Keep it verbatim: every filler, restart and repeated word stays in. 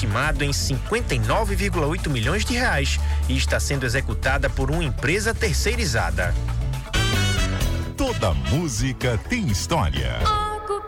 estimado em cinquenta e nove vírgula oito milhões de reais e está sendo executada por uma empresa terceirizada. Toda música tem história.